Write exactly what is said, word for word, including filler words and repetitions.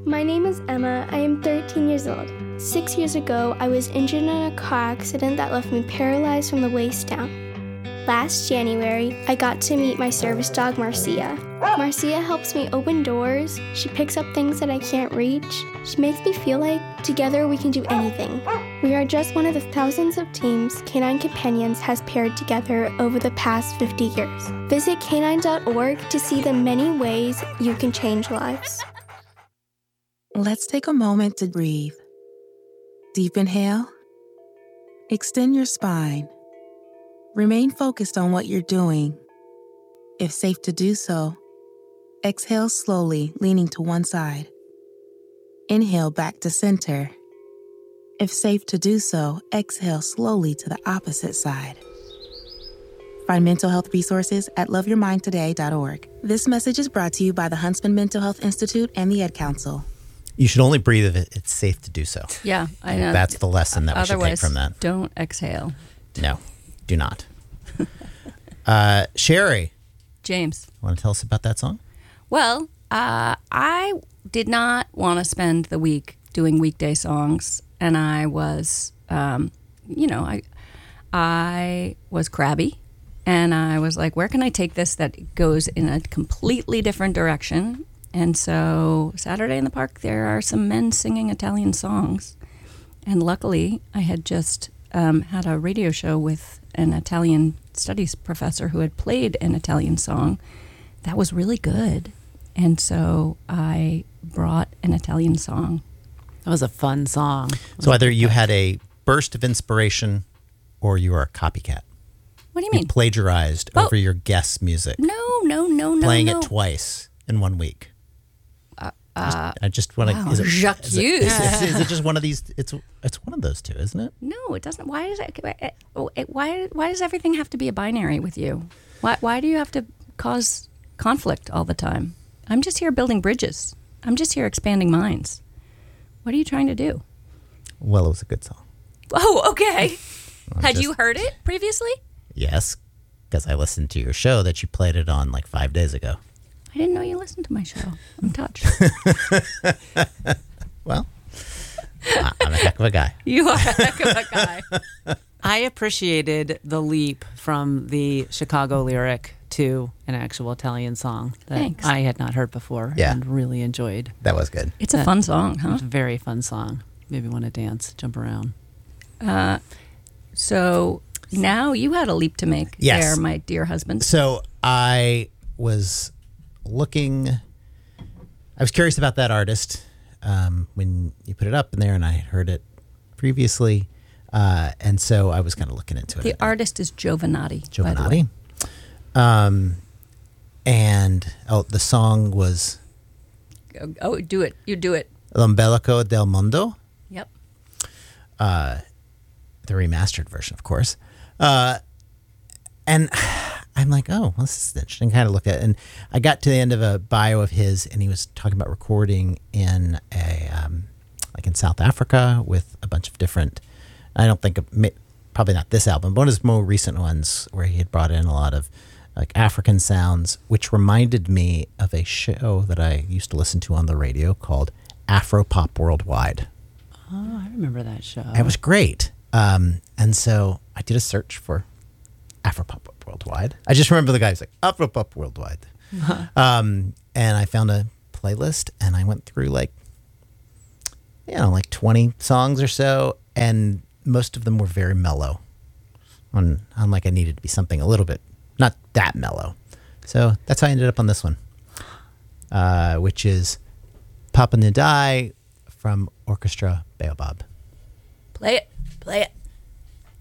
My name is Emma. I am thirteen years old. Six years ago, I was injured in a car accident that left me paralyzed from the waist down. Last January, I got to meet my service dog, Marcia. Marcia helps me open doors. She picks up things that I can't reach. She makes me feel like together we can do anything. We are just one of the thousands of teams Canine Companions has paired together over the past fifty years. Visit canine dot org to see the many ways you can change lives. Let's take a moment to breathe. Deep inhale. Extend your spine. Remain focused on what you're doing. If safe to do so, exhale slowly, leaning to one side. Inhale back to center. If safe to do so, exhale slowly to the opposite side. Find mental health resources at love your mind today dot org. This message is brought to you by the Huntsman Mental Health Institute and the Ad Council. You should only breathe if it's safe to do so. Yeah, I know. That's the lesson that we should take from that. Don't exhale. No, do not. uh, Sherry. James. Want to tell us about that song? Well, uh, I did not want to spend the week doing weekday songs, and I was, um, you know, I, I was crabby, and I was like, where can I take this that goes in a completely different direction? And so Saturday in the Park, there are some men singing Italian songs, and luckily I had just um, had a radio show with an Italian studies professor who had played an Italian song that was really good. And so I brought an Italian song. That was a fun song. So either you had a burst of inspiration or you were a copycat. What do you mean? You plagiarized oh. over your guest's music. No, no, no, no, Playing no. it twice in one week. Uh, uh, I just want to. wow, Is, it, Jacques is, it, is, is, is it just one of these? It's it's one of those two, isn't it? No, it doesn't. Why does it? Why why does everything have to be a binary with you? Why why do you have to cause conflict all the time? I'm just here building bridges. I'm just here expanding minds. What are you trying to do? Well, it was a good song. Oh, okay. I'm Had just, you heard it previously? Yes, because I listened to your show that you played it on like five days ago. I didn't know you listened to my show. I'm touched. Well, I'm a heck of a guy. You are a heck of a guy. I appreciated the leap from the Chicago lyric to an actual Italian song that Thanks. I had not heard before Yeah. and really enjoyed. That was good. It's a fun song, huh? It's a very fun song. Maybe want to dance, jump around. Uh, so now you had a leap to make Yes. there, my dear husband. So I was looking, I was curious about that artist um, when you put it up in there, and I had heard it previously. Uh, and so I was kind of looking into it. The artist is Giovanatti. by the way. Giovanatti. Um, and oh, the song was Oh, oh, do it. You do it. L'Ombelico del Mondo. Yep. Uh, the remastered version, of course. Uh, and I'm like, oh, well, this is interesting. Kind of look at it. And I got to the end of a bio of his, and he was talking about recording in a, um, like in South Africa with a bunch of different, I don't think, of, probably not this album, but one of his more recent ones where he had brought in a lot of like African sounds, which reminded me of a show that I used to listen to on the radio called Afropop Worldwide. Oh, I remember that show. It was great. Um, and so I did a search for Afropop Worldwide. I just remember the guy was like, Afropop Worldwide. um, and I found a playlist, and I went through like, you know, like twenty songs or so, and most of them were very mellow. On, on like I needed to be something a little bit, not that mellow. So that's how I ended up on this one, uh, which is Papa Ndai from Orchestra Baobab. Play it. Play it.